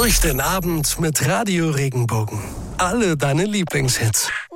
Durch den Abend mit Radio Regenbogen. Alle deine Lieblingshits.